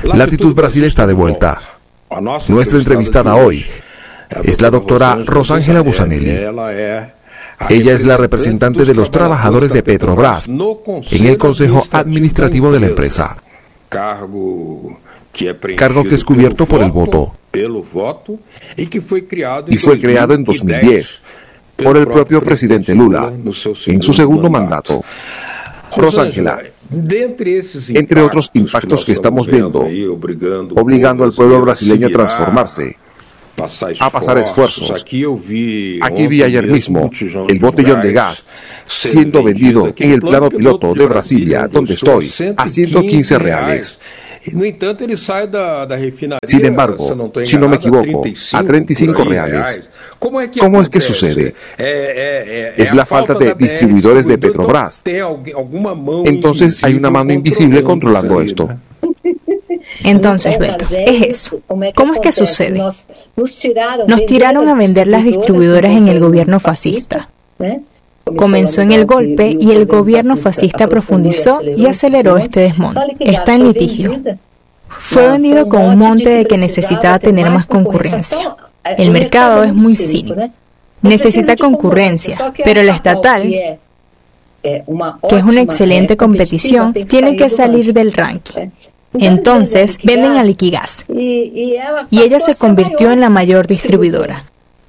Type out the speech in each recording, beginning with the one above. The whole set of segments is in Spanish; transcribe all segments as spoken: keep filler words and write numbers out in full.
Latitud Brasil está de vuelta. Nuestra entrevistada hoy es la doctora Rosángela Bussanelli. Ella es la representante de los trabajadores de Petrobras en el Consejo Administrativo de la empresa, cargo que es cubierto por el voto y fue creado en dos mil diez por el propio presidente Lula en su segundo mandato. Rosángela, entre otros impactos que estamos viendo, obligando al pueblo brasileño a transformarse, a pasar esfuerzos. Aquí vi ayer mismo el botellón de gas siendo vendido en el plano piloto de Brasilia, donde estoy, a ciento quince reales. Sin embargo, si no me equivoco, a treinta y cinco reales. ¿Cómo es que sucede? Es la falta de distribuidores de Petrobras. Entonces hay una mano invisible controlando esto. Entonces, Beto, es eso. ¿Cómo es que sucede? Nos tiraron a vender las distribuidoras en el gobierno fascista. Comenzó en el golpe y el gobierno fascista profundizó y aceleró este desmonte. Está en litigio. Fue vendido con un monte de que necesitaba tener más concurrencia. El mercado es muy cínico. Necesita concurrencia, pero la estatal, que es una excelente competición, tiene que salir del ranking. Entonces, venden a Liquigás. Y ella se convirtió en la mayor distribuidora.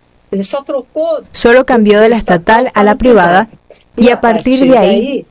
Solo cambió de la estatal a la privada y a partir de ahí,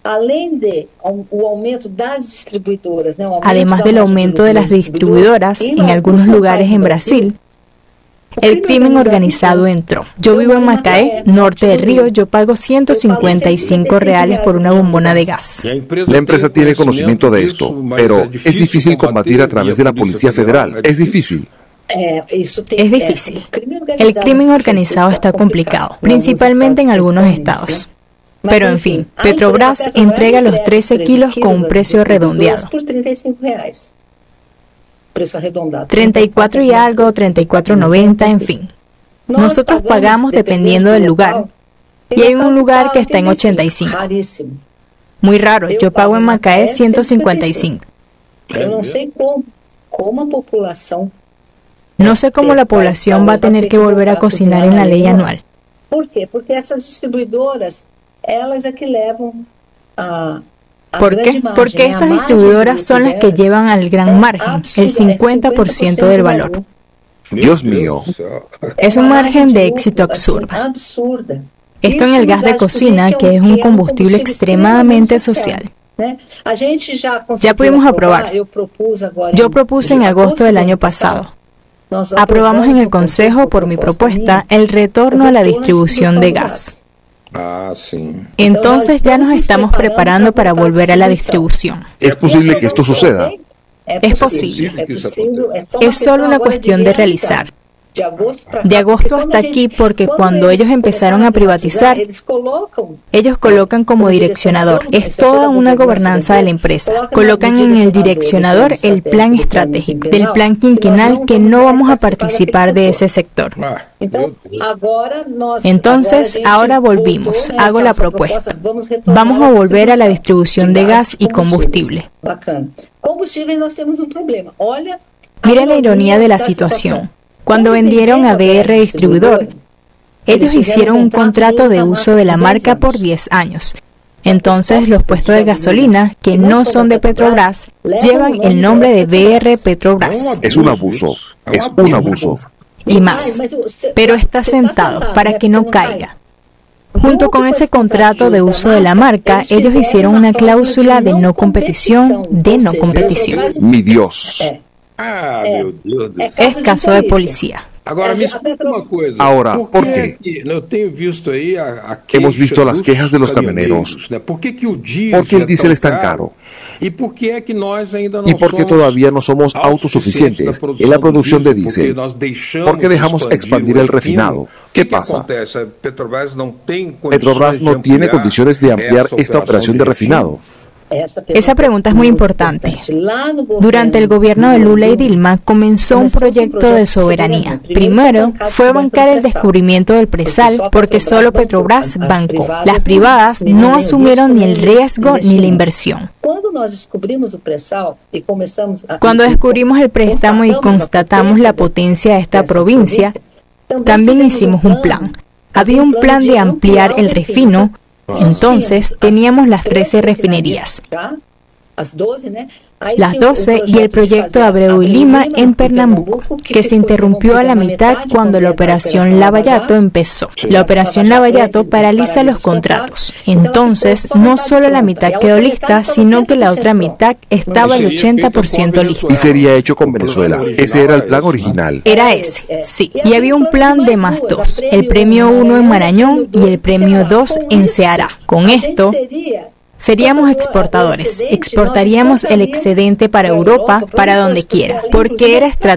además del aumento de las distribuidoras en algunos lugares en Brasil, el crimen organizado entró. Yo vivo en Macaé, norte del río. Yo pago ciento cincuenta y cinco reales por una bombona de gas. La empresa tiene conocimiento de esto, pero es difícil combatir a través de la Policía Federal. Es difícil. Es difícil. El crimen organizado está complicado, principalmente en algunos estados. Pero en fin, Petrobras entrega los trece kilos con un precio redondeado. treinta y cuatro y algo, treinta y cuatro noventa, en fin. Nosotros pagamos dependiendo del lugar. Y hay un lugar que está en ochenta y cinco. Muy raro, yo pago en Macaé ciento cincuenta y cinco. No sé cómo la población va a tener que volver a cocinar en la ley anual. ¿Por qué? Porque esas distribuidoras, ellas es que llevan a... ¿Por qué? Porque estas distribuidoras son las que llevan al gran margen, el cincuenta por ciento del valor. Dios mío. Es un margen de éxito absurdo. Esto en el gas de cocina, que es un combustible extremadamente social. Ya pudimos aprobar. Yo propuse en agosto del año pasado. Aprobamos en el Consejo, por mi propuesta, el retorno a la distribución de gas. Ah, sí. Entonces ya nos estamos preparando para volver a la distribución. ¿Es posible que esto suceda? Es posible. Es solo una cuestión de realizar. De agosto hasta aquí, porque cuando ellos empezaron a privatizar, ellos colocan como direccionador. Es toda una gobernanza de la empresa. Colocan en el direccionador el plan estratégico, del plan quinquenal, que no vamos a participar de ese sector. Entonces, ahora volvimos. Hago la propuesta. Vamos a volver a la distribución de gas y combustible. Mira la ironía de la situación. Cuando vendieron a B R Distribuidor, ellos hicieron un contrato de uso de la marca por diez años. Entonces, los puestos de gasolina, que no son de Petrobras, llevan el nombre de B R Petrobras. Es un abuso, es un abuso. Y más, pero está sentado para que no caiga. Junto con ese contrato de uso de la marca, ellos hicieron una cláusula de no competición, de no competición. Mi Dios. Es caso de policía. Ahora, ¿por qué? Hemos visto las quejas de los camioneros. ¿Por qué el diésel es tan caro? ¿Y por qué todavía no somos autosuficientes en la producción de diésel? ¿Por qué dejamos expandir el refinado? ¿Qué pasa? Petrobras no tiene condiciones de ampliar esta operación de refinado. Esa pregunta es muy importante. Durante el gobierno de Lula y Dilma comenzó un proyecto de soberanía. Primero fue bancar el descubrimiento del presal porque solo Petrobras bancó. Las privadas no asumieron ni el riesgo ni la inversión. Cuando descubrimos el préstamo y constatamos la potencia de esta provincia, también hicimos un plan. Había un plan de ampliar el refino. Entonces teníamos las trece refinerías, las doce y el proyecto de Abreu y Lima en Pernambuco, que se interrumpió a la mitad cuando la operación Lava Jato empezó. La operación Lava Jato paraliza los contratos. Entonces, no solo la mitad quedó lista, sino que la otra mitad estaba al ochenta por ciento lista. Y sería hecho con Venezuela. Ese era el plan original. Era ese, sí. Y había un plan de más dos, el premio uno en Marañón y el premio dos en Ceará. Con esto, seríamos exportadores, exportaríamos el excedente para Europa, para donde quiera, porque era estratégico.